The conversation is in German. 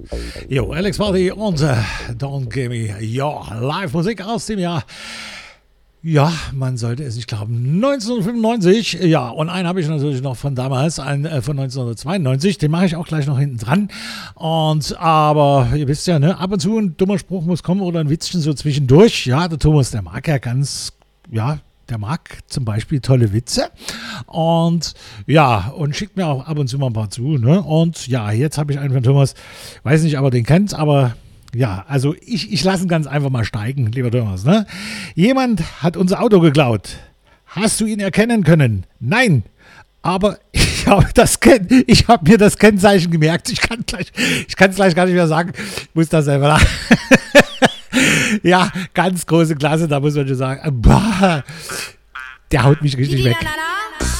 Jo, Alex Party und Don't Give Me Your Live-Musik aus dem Jahr. Ja, man sollte es nicht glauben. 1995, ja, und einen habe ich natürlich noch von damals, einen von 1992, den mache ich auch gleich noch hinten dran. Aber ihr wisst ja, ne, ab und zu ein dummer Spruch muss kommen oder ein Witzchen so zwischendurch. Ja, der Thomas, der mag ja ganz, ja, der mag zum Beispiel tolle Witze und ja, und schickt mir auch ab und zu mal ein paar zu, ne? Und ja, jetzt habe ich einen von Thomas, weiß nicht, ob er den kennt, aber ja, also ich lasse ihn ganz einfach mal steigen, lieber Thomas, ne? Jemand hat unser Auto geklaut. Hast du ihn erkennen können? Nein, aber ich habe mir das Kennzeichen gemerkt. Ich kann es gleich gar nicht mehr sagen. Ich muss das selber nach. Ja, ganz große Klasse, da muss man schon sagen, der haut mich richtig weg.